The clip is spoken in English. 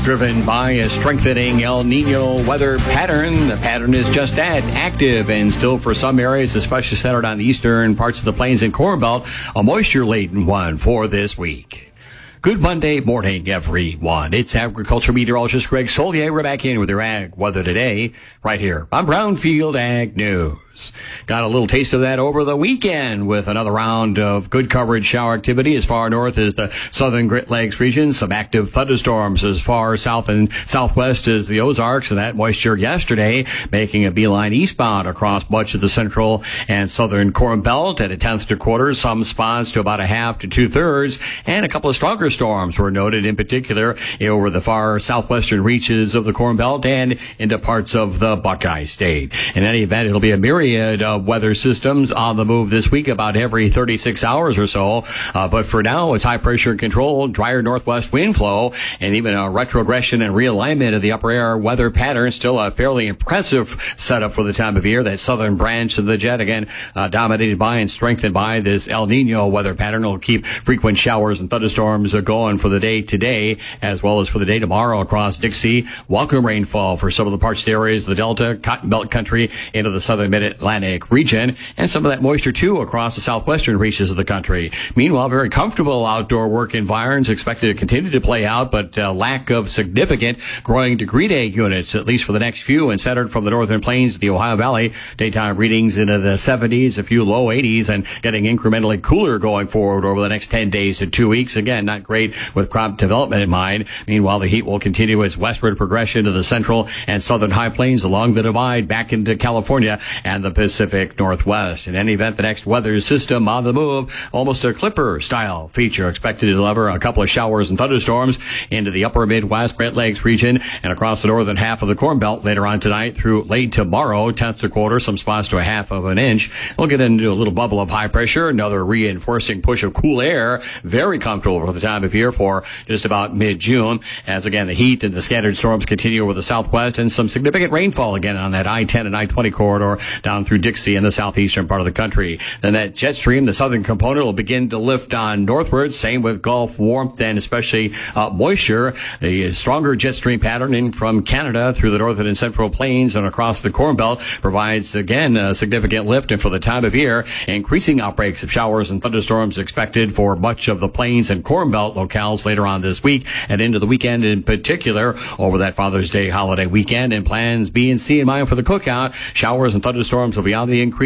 driven by a strengthening El Nino weather pattern. The pattern is just that, active, and still for some areas, especially centered on the eastern parts of the plains and Corn Belt, a moisture-laden one for this week. Good Monday morning, everyone. It's agriculture meteorologist Greg Solier. We're back in with your ag weather today, right here on Brownfield Ag News. Got a little taste of that over the weekend with another round of good coverage shower activity as far north as the southern Great Lakes region. Some active thunderstorms as far south and southwest as the Ozarks, and that moisture yesterday making a beeline eastbound across much of the central and southern Corn Belt at a tenth to quarter, some spots to about a half to 2/3, and a couple of stronger storms were noted in particular over the far southwestern reaches of the Corn Belt and into parts of the Buckeye State. In any event, it'll be a myriad of weather systems on the move this week about every 36 hours or so. But for now, it's high pressure controlled, drier northwest wind flow, and even a retrogression and realignment of the upper air weather pattern. Still a fairly impressive setup for the time of year. That southern branch of the jet, again, dominated by and strengthened by this El Nino weather pattern. Will keep frequent showers and thunderstorms going for the day today, as well as for the day tomorrow across Dixie. Welcome rainfall for some of the parched areas of the Delta, Cotton Belt country into the southern Mid-Atlantic region, and some of that moisture too across the southwestern reaches of the country. Meanwhile, very comfortable outdoor work environs expected to continue to play out, but lack of significant growing degree day units, at least for the next few, and centered from the northern plains to the Ohio Valley. Daytime readings into the 70s, a few low 80s, and getting incrementally cooler going forward over the next 10 days to 2 weeks. Again, not great with crop development in mind. Meanwhile, the heat will continue its westward progression to the central and southern high plains along the divide back into California and the Pacific Northwest. In any event, the next weather system on the move, almost a Clipper-style feature, expected to deliver a couple of showers and thunderstorms into the upper Midwest, Great Lakes region, and across the northern half of the Corn Belt later on tonight through late tomorrow, tenth to quarter, some spots to a half of an inch. We'll get into a little bubble of high pressure, another reinforcing push of cool air, very comfortable for the time of year for just about mid-June, as again the heat and the scattered storms continue over the southwest, and some significant rainfall again on that I-10 and I-20 corridor down through Dixie in the southeastern part of the country. Then that jet stream, the southern component, will begin to lift on northward. Same with Gulf warmth and especially moisture. The stronger jet stream pattern in from Canada through the northern and central plains and across the Corn Belt provides again a significant lift, and for the time of year, increasing outbreaks of showers and thunderstorms expected for much of the plains and Corn Belt locales later on this week and into the weekend in particular over that Father's Day holiday weekend. And plans B and C in mind for the cookout. Showers and thunderstorms will be on the increase